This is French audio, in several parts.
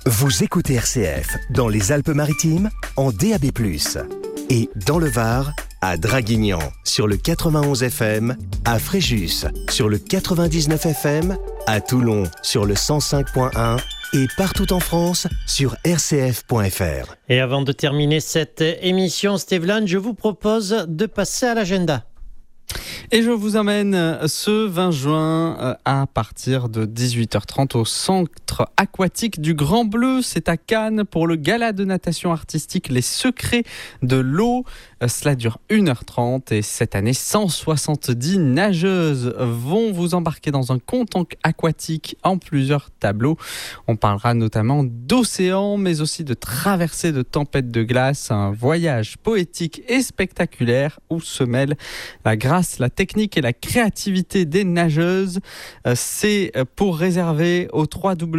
Vous écoutez RCF dans les Alpes-Maritimes en DAB+, et dans le Var, à Draguignan sur le 91 FM, à Fréjus sur le 99 FM, à Toulon sur le 105.1 et partout en France sur rcf.fr. Et avant de terminer cette émission, Stéphane, je vous propose de passer à l'agenda. Et je vous emmène ce 20 juin à partir de 18h30 au centre aquatique du Grand Bleu. C'est à Cannes pour le gala de natation artistique Les Secrets de l'eau. Cela dure 1h30 et cette année, 170 nageuses vont vous embarquer dans un conte aquatique en plusieurs tableaux. On parlera notamment d'océan, mais aussi de traversée de tempêtes de glace, un voyage poétique et spectaculaire où se mêlent la grâce, la technique et la créativité des nageuses. C'est pour réserver au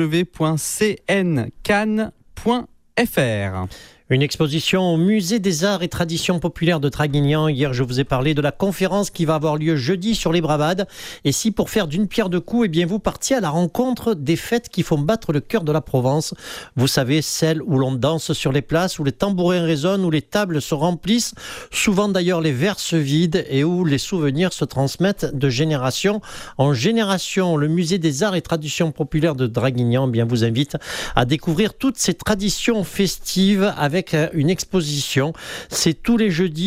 www.cncannes.fr. Une exposition au Musée des Arts et Traditions Populaires de Draguignan. Hier, je vous ai parlé de la conférence qui va avoir lieu jeudi sur les bravades. Et si pour faire d'une pierre deux coups, vous partiez à la rencontre des fêtes qui font battre le cœur de la Provence. Vous savez, celles où l'on danse sur les places, où les tambourins résonnent, où les tables se remplissent, souvent d'ailleurs les verres se vident et où les souvenirs se transmettent de génération en génération. Le Musée des Arts et Traditions Populaires de Draguignan vous invite à découvrir toutes ces traditions festives avec une exposition. C'est tous les jeudis